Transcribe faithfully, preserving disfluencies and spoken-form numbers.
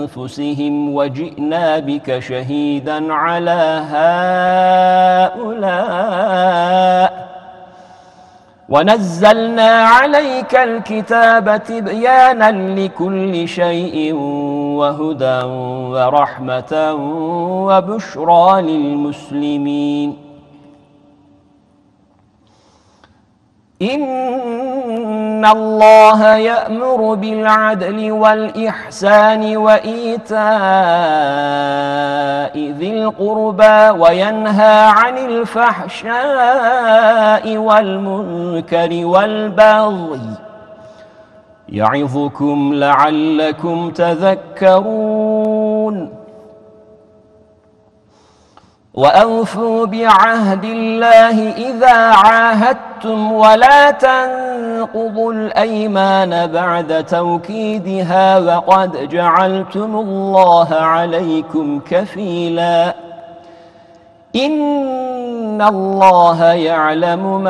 أنفسهم وجئنا بك شهيدا على هؤلاء ونزلنا عليك الكتاب تبيانا لكل شيء وهدى ورحمة وبشرى للمسلمين. إن الله يأمر بالعدل والإحسان وإيتاء ذي القربى وينهى عن الفحشاء والمنكر والبغي يعظكم لعلكم تذكرون. وأوفوا بعهد الله إذا عاهدتم ولا تنقضوا الأيمان بعد توكيدها وقد جعلتم الله عليكم كفيلا إن الله يعلم ما